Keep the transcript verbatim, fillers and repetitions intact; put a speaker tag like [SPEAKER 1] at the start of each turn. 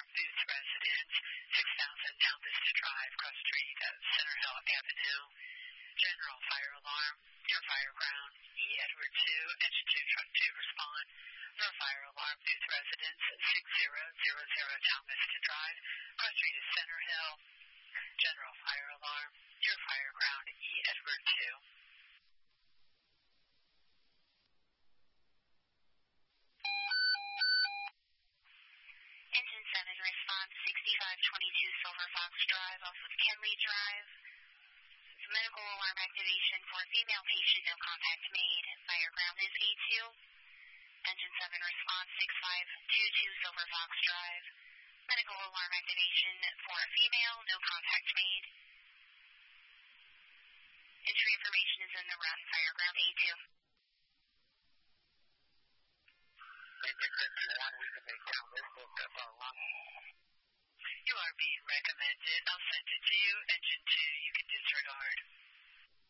[SPEAKER 1] Alarm Booth Residence, six thousand Town Vista Drive, Cross Street, uh, Center Hill Avenue. General Fire Alarm, near Fire Ground, E. Edward two, Engine two, Truck two, respond. For Fire Alarm Booth Residence, six thousand Town Vista Drive, Cross Street is Center Hill. General Fire Alarm, near Fire Ground, E. Edward two. Engine seven, response sixty-five twenty-two Silver Fox Drive off of Kenley Drive. Medical alarm activation for female patient, no contact made. Fire ground is A two. Engine seven, response six five two two Silver Fox Drive. Medical alarm activation for a female, no contact made. Entry information is in the run. Fire ground A two. You are being recommended. I'll send it to you. Engine